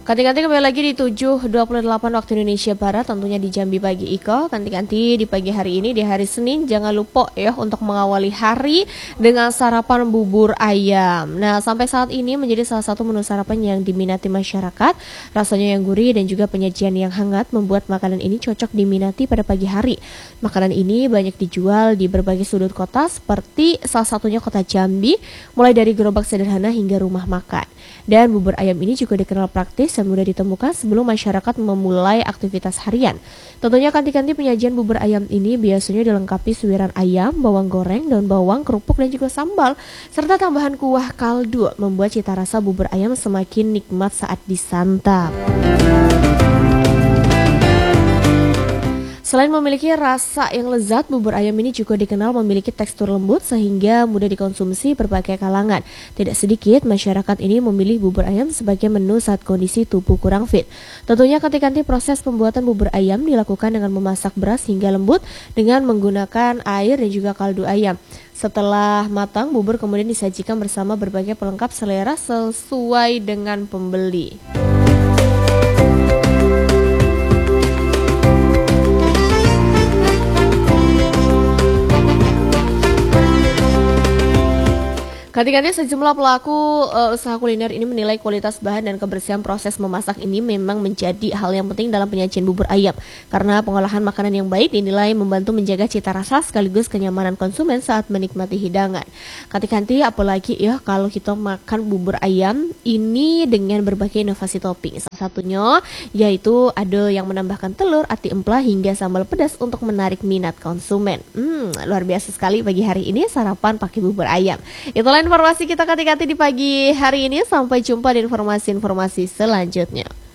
Kanti-kanti kembali lagi di 7.28 waktu Indonesia Barat, tentunya di Jambi Pagi Iko. Kanti-kanti di pagi hari ini, di hari Senin, jangan lupa ya untuk mengawali hari dengan sarapan bubur ayam. Nah, sampai saat ini menjadi salah satu menu sarapan yang diminati masyarakat. Rasanya yang gurih dan juga penyajian yang hangat membuat makanan ini cocok diminati pada pagi hari. Makanan ini banyak dijual di berbagai sudut kota seperti salah satunya kota Jambi, mulai dari gerobak sederhana hingga rumah makan. Dan bubur ayam ini juga dikenal praktis dan mudah ditemukan sebelum masyarakat memulai aktivitas harian. Tentunya kanti-kanti penyajian bubur ayam ini biasanya dilengkapi suiran ayam, bawang goreng, daun bawang, kerupuk, dan juga sambal, serta tambahan kuah kaldu membuat cita rasa bubur ayam semakin nikmat saat disantap. Selain memiliki rasa yang lezat, bubur ayam ini juga dikenal memiliki tekstur lembut sehingga mudah dikonsumsi berbagai kalangan. Tidak sedikit masyarakat ini memilih bubur ayam sebagai menu saat kondisi tubuh kurang fit. Tentunya kanti-kanti proses pembuatan bubur ayam dilakukan dengan memasak beras hingga lembut dengan menggunakan air dan juga kaldu ayam. Setelah matang, bubur kemudian disajikan bersama berbagai pelengkap selera sesuai dengan pembeli. Kanti-kanti sejumlah pelaku usaha kuliner ini menilai kualitas bahan dan kebersihan proses memasak ini memang menjadi hal yang penting dalam penyajian bubur ayam. Karena pengolahan makanan yang baik dinilai membantu menjaga cita rasa sekaligus kenyamanan konsumen saat menikmati hidangan. Kanti-kanti apalagi ya kalau kita makan bubur ayam ini dengan berbagai inovasi topping. Salah satunya yaitu ada yang menambahkan telur, ati emplah hingga sambal pedas untuk menarik minat konsumen. Luar biasa sekali pagi hari ini sarapan pakai bubur ayam. Itulah informasi kita kanti-kanti di pagi hari ini. Sampai jumpa di informasi-informasi selanjutnya.